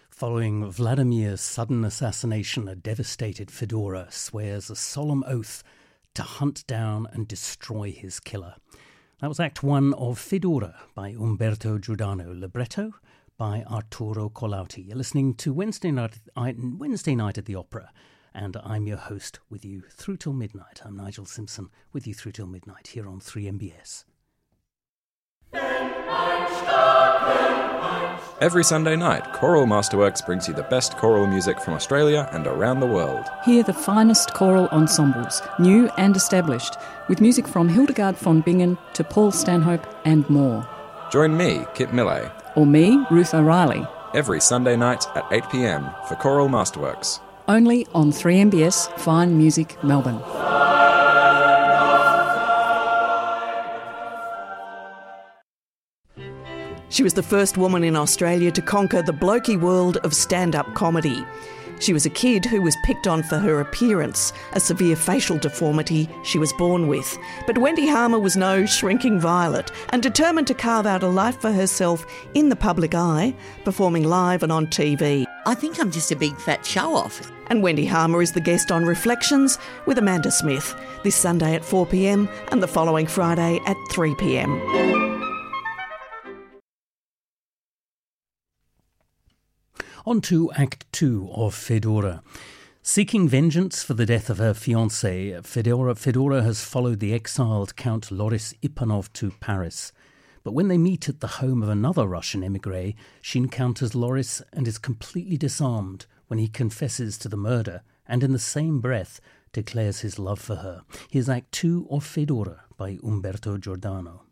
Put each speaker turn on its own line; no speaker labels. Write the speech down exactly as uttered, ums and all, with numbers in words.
Following Vladimir's sudden assassination, a devastated Fedora swears a solemn oath to hunt down and destroy his killer. That was Act One of Fedora by Umberto Giordano, libretto by Arturo Colautti. You're listening to Wednesday night, Wednesday night at the Opera, and I'm your host with you through till midnight. I'm Nigel Simpson with you through till midnight here on three M B S.
Every Sunday night, Choral Masterworks brings you the best choral music from Australia and around the world.
Hear the finest choral ensembles, new and established, with music from Hildegard von Bingen to Paul Stanhope and more.
Join me, Kit Millay.
Or me, Ruth O'Reilly.
Every Sunday night at eight p.m. for Choral Masterworks.
Only on three M B S Fine Music Melbourne.
She was the first woman in Australia to conquer the blokey world of stand-up comedy. She was a kid who was picked on for her appearance, a severe facial deformity she was born with. But Wendy Harmer was no shrinking violet and determined to carve out a life for herself in the public eye, performing live and on T V.
I think I'm just a big fat show-off.
And Wendy Harmer is the guest on Reflections with Amanda Smith, this Sunday at four p.m. and the following Friday at three p.m.
On to Act Two of Fedora. Seeking vengeance for the death of her fiancé, Fedora, Fedora has followed the exiled Count Loris Ipanov to Paris. But when they meet at the home of another Russian émigré, she encounters Loris and is completely disarmed when he confesses to the murder and in the same breath declares his love for her. Here's Act Two of Fedora by Umberto Giordano.